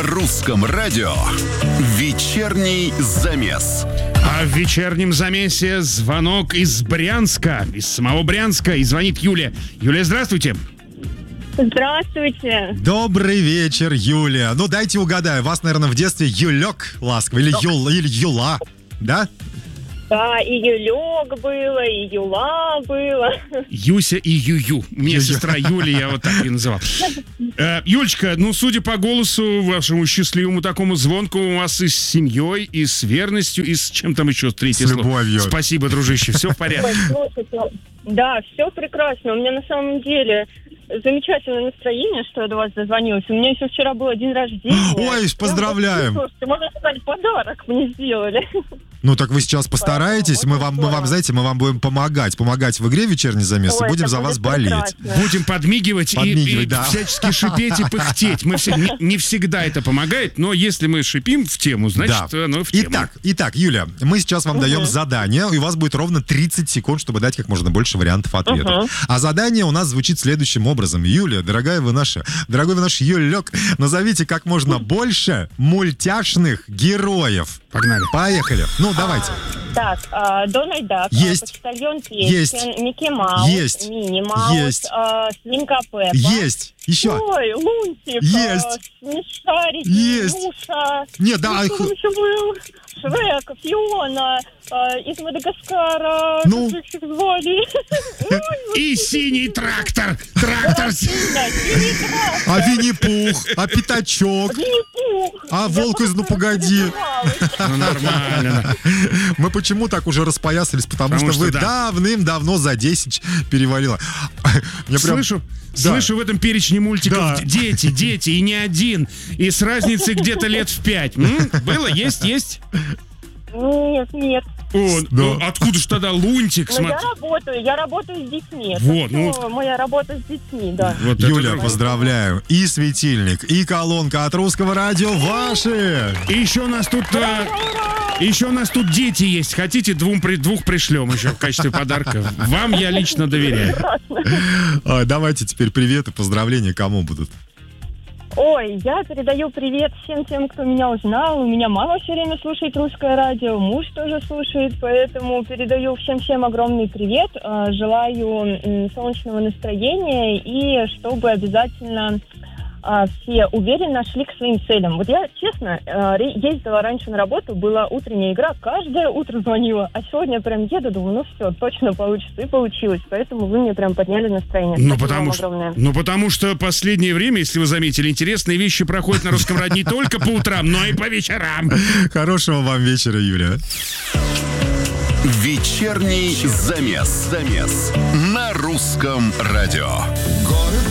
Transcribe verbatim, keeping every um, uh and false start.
На русском радио вечерний замес. А в вечернем замесе звонок из Брянска, из самого Брянска, и звонит Юлия. Юлия, здравствуйте. Здравствуйте. Добрый вечер, Юлия. Ну, дайте угадаю, вас, наверное, в детстве Юлек ласково, или, Юл, или Юла, да? Да, и Юлек было, и Юла было. Юся и Юю. Мне Ю-ю. сестра Юлия, я вот так ее называл. Э, Юлечка, ну, судя по голосу вашему счастливому такому звонку, у вас и с семьей, и с верностью, и с чем там еще третье С слово. любовью. Спасибо, дружище, все в порядке. Ой, слушайте, да, все прекрасно. У меня на самом деле замечательное настроение, что я до вас дозвонилась. У меня еще вчера был день рождения. Ой, поздравляем. Слушайте, можно сказать, подарок мне сделали. Ну, так вы сейчас постарайтесь, мы вам, мы вам, знаете, мы вам будем помогать, помогать в игре «Вечерний замес», и Ой, будем это за вас будет болеть. прекрасно. Будем подмигивать, и- Подмигивать, и, да. всячески шипеть и пыхтеть. Мы все, не, не всегда это помогает, но если мы шипим в тему, значит, Да. оно в тему. Итак, итак, Юля, мы сейчас вам даем задание, и у вас будет ровно тридцать секунд, чтобы дать как можно больше вариантов ответов. А задание у нас звучит следующим образом. Юля, дорогая вы наша, дорогой вы наш Юлек, назовите как можно больше мультяшных героев. Погнали. Поехали. Ну, давайте. Так, а, Дональд Дак, Есть. Почтальон Есть. Печкин, Микки Маус, Есть. Мини Маус, Есть. а, Свинка Пеппа. Есть. Еще. Ой, Лунтик. Есть. а, Смешарики. Есть. Нюша. Нет, да, Ну, кто там еще был? Шрек, Фиона, а, из Мадагаскара. Ну? Как их звали? И синий трактор. Трактор. Да, синий трактор, А Винни-Пух, а Пятачок, Винни-Пух. а Я Волк из «Ну, просто погоди». разрывалась. Ну, нормально. Мы почему так уже распоясались? Потому, Потому что, что вы да. давным-давно за десять перевалило. Мне прям- Слышу, Да. слышу в этом перечне мультиков Да. дети, дети, и не один, и с разницей где-то лет в пять. М? Было? Есть? Есть? Нет, нет. О, Да. ну, откуда ж тогда Лунтик? Но я Смотри. работаю, я работаю с детьми. Это Вот, всё ну. моя работа с детьми, да. Вот это Юля, другое. поздравляю. И светильник, и колонка от русского радио ваши. И еще у нас тут... э, еще у нас тут дети есть. Хотите, двум, при- двух пришлем еще в качестве подарка. Вам я лично доверяю. А, давайте теперь привет и поздравления кому будут. Ой, я передаю привет всем тем, кто меня узнал. У меня мама все время слушает русское радио, муж тоже слушает, поэтому передаю всем-всем огромный привет. Э, Желаю м, солнечного настроения и чтобы обязательно э, все уверенно шли к своим целям. Вот я, честно, э, ре- ездила раньше на работу, была утренняя игра, каждое утро звонила, а сегодня прям еду, думаю, ну все, точно получится, и получилось. Поэтому вы мне прям подняли настроение. Ну Спасибо потому, вам что, огромное. ну, потому что последнее время, если вы заметили, интересные вещи проходят на русском радио не только по утрам, но и по вечерам. Хорошего вам вечера, Юля. Вечерний замес. Замес. На русском радио. Город